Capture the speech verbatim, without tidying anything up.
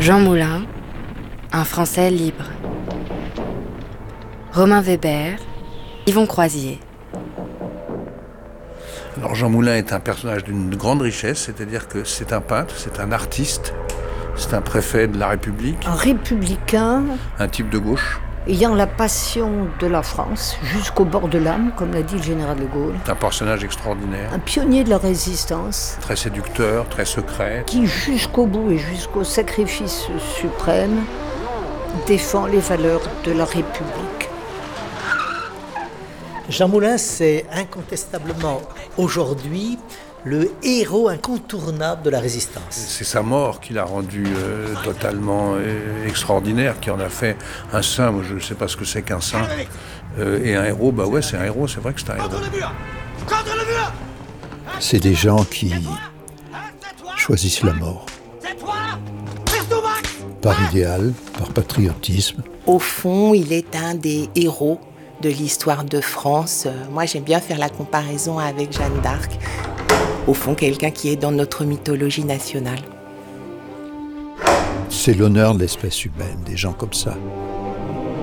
Jean Moulin, un Français libre. Romain Weber, Yvon Croisier. Alors Jean Moulin est un personnage d'une grande richesse, c'est-à-dire que c'est un peintre, c'est un artiste, c'est un préfet de la République. Un républicain. Un type de gauche. Ayant la passion de la France jusqu'au bord de l'âme, comme l'a dit le général de Gaulle. C'est un personnage extraordinaire. Un pionnier de la résistance. Très séducteur, très secret. Qui jusqu'au bout et jusqu'au sacrifice suprême défend les valeurs de la République. Jean Moulin, c'est incontestablement aujourd'hui le héros incontournable de la résistance. C'est sa mort qui l'a rendu euh, totalement euh, extraordinaire, qui en a fait un saint. Moi, je ne sais pas ce que c'est qu'un saint. Euh, et un héros, bah ouais, c'est un héros, c'est vrai que c'est un héros. C'est des gens qui choisissent la mort. Par idéal, par patriotisme. Au fond, il est un des héros de l'histoire de France. Moi, j'aime bien faire la comparaison avec Jeanne d'Arc. Au fond, quelqu'un qui est dans notre mythologie nationale. C'est l'honneur de l'espèce humaine, des gens comme ça.